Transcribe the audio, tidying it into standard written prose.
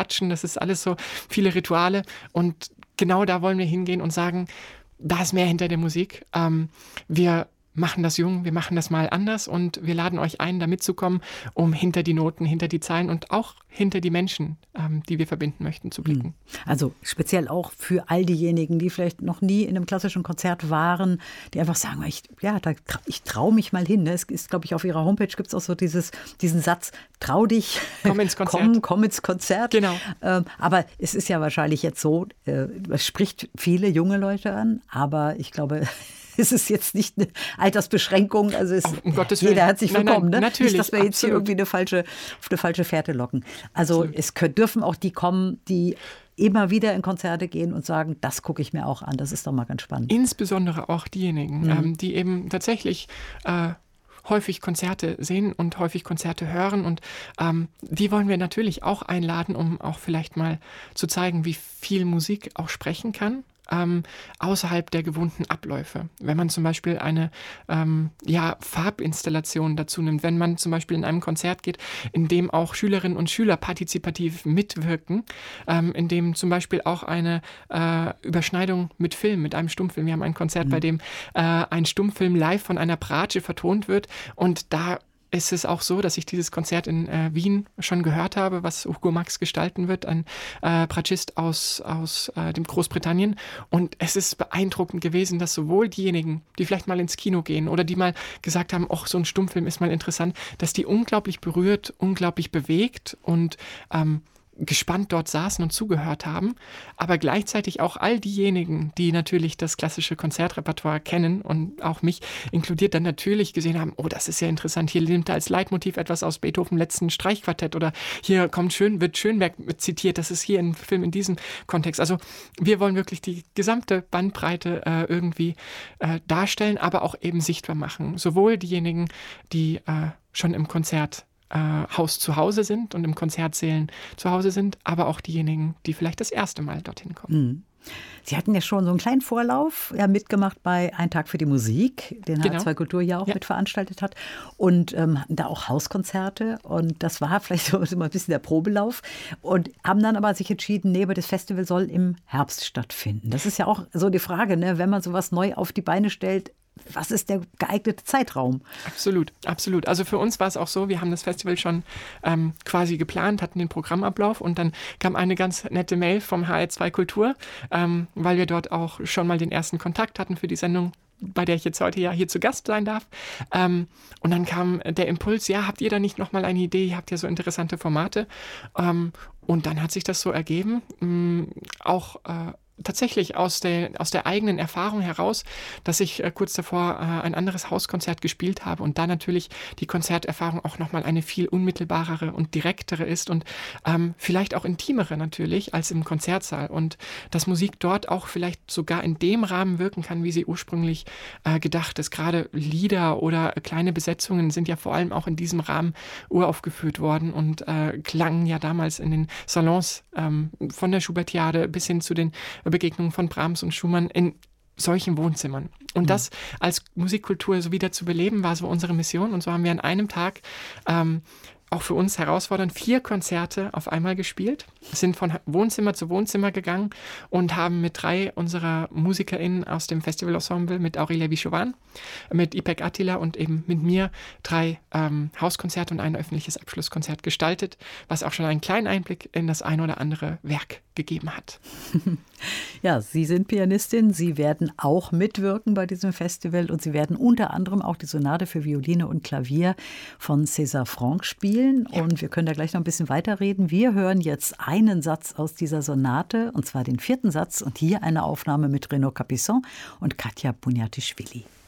klatschen, das ist alles so viele Rituale. Und genau da wollen wir hingehen und sagen, da ist mehr hinter der Musik. Wir machen das jung, wir machen das mal anders und wir laden euch ein, da mitzukommen, um hinter die Noten, hinter die Zeilen und auch hinter die Menschen, die wir verbinden möchten, zu blicken. Also speziell auch für all diejenigen, die vielleicht noch nie in einem klassischen Konzert waren, die einfach sagen, ich traue mich mal hin. Es ist, glaube ich, auf ihrer Homepage gibt es auch so diesen Satz, trau dich, komm ins Konzert. Komm ins Konzert. Genau. Aber es ist ja wahrscheinlich jetzt so, es spricht viele junge Leute an, aber ich glaube, es ist jetzt nicht eine Altersbeschränkung, also um Gottes Willen. Jeder hat sich willkommen. Nein, natürlich, nicht, dass wir jetzt absolut. hier irgendwie auf eine falsche Fährte locken. Also Absolut. dürfen auch die kommen, die immer wieder in Konzerte gehen und sagen, das gucke ich mir auch an, das ist doch mal ganz spannend. Insbesondere auch diejenigen, die eben tatsächlich häufig Konzerte sehen und häufig Konzerte hören. Und die wollen wir natürlich auch einladen, um auch vielleicht mal zu zeigen, wie viel Musik auch sprechen kann. Außerhalb der gewohnten Abläufe. Wenn man zum Beispiel eine Farbinstallation dazu nimmt, wenn man zum Beispiel in einem Konzert geht, in dem auch Schülerinnen und Schüler partizipativ mitwirken, in dem zum Beispiel auch eine Überschneidung mit Film, mit einem Stummfilm. Wir haben ein Konzert, bei dem ein Stummfilm live von einer Bratsche vertont wird und da ist es auch so, dass ich dieses Konzert in Wien schon gehört habe, was Hugo Max gestalten wird, ein Bratschist aus dem Großbritannien. Und es ist beeindruckend gewesen, dass sowohl diejenigen, die vielleicht mal ins Kino gehen oder die mal gesagt haben, ach, so ein Stummfilm ist mal interessant, dass die unglaublich berührt, unglaublich bewegt und gespannt dort saßen und zugehört haben, aber gleichzeitig auch all diejenigen, die natürlich das klassische Konzertrepertoire kennen und auch mich inkludiert, dann natürlich gesehen haben, oh, das ist ja interessant, hier nimmt er als Leitmotiv etwas aus Beethovens letzten Streichquartett oder hier wird Schönberg zitiert, das ist hier im Film in diesem Kontext. Also wir wollen wirklich die gesamte Bandbreite irgendwie darstellen, aber auch eben sichtbar machen. Sowohl diejenigen, die schon im Konzert Haus zu Hause sind und im Konzertsälen zu Hause sind, aber auch diejenigen, die vielleicht das erste Mal dorthin kommen. Sie hatten ja schon so einen kleinen Vorlauf mitgemacht bei Ein Tag für die Musik, den H2 Kultur ja auch mitveranstaltet hat und hatten da auch Hauskonzerte und das war vielleicht so immer ein bisschen der Probelauf und haben dann aber sich entschieden, nee, aber das Festival soll im Herbst stattfinden. Das ist ja auch so die Frage, ne, wenn man sowas neu auf die Beine stellt, was ist der geeignete Zeitraum? Absolut, absolut. Also für uns war es auch so, wir haben das Festival schon quasi geplant, hatten den Programmablauf und dann kam eine ganz nette Mail vom HR2 Kultur, weil wir dort auch schon mal den ersten Kontakt hatten für die Sendung, bei der ich jetzt heute ja hier zu Gast sein darf. Und dann kam der Impuls, ja, habt ihr da nicht nochmal eine Idee? Ihr habt ja so interessante Formate. Und dann hat sich das so ergeben, auch tatsächlich aus der eigenen Erfahrung heraus, dass ich kurz davor ein anderes Hauskonzert gespielt habe und da natürlich die Konzerterfahrung auch nochmal eine viel unmittelbarere und direktere ist und vielleicht auch intimere natürlich als im Konzertsaal und dass Musik dort auch vielleicht sogar in dem Rahmen wirken kann, wie sie ursprünglich gedacht ist. Gerade Lieder oder kleine Besetzungen sind ja vor allem auch in diesem Rahmen uraufgeführt worden und klangen ja damals in den Salons von der Schubertiade bis hin zu den Begegnungen von Brahms und Schumann in solchen Wohnzimmern. Und das als Musikkultur so wieder zu beleben, war so unsere Mission. Und so haben wir an einem Tag auch für uns herausfordernd 4 Konzerte auf einmal gespielt, sind von Wohnzimmer zu Wohnzimmer gegangen und haben mit 3 unserer MusikerInnen aus dem Festivalensemble, mit Aurelia Wischowan, mit Ipek Attila und eben mit mir 3 Hauskonzerte und ein öffentliches Abschlusskonzert gestaltet, was auch schon einen kleinen Einblick in das ein oder andere Werk gegeben hat. Ja, Sie sind Pianistin, Sie werden auch mitwirken bei diesem Festival und Sie werden unter anderem auch die Sonate für Violine und Klavier von César Franck spielen. Ja. Und wir können da gleich noch ein bisschen weiterreden. Wir hören jetzt einen Satz aus dieser Sonate, und zwar den 4. Satz. Und hier eine Aufnahme mit Renaud Capisson und Katja Pugnatischvili.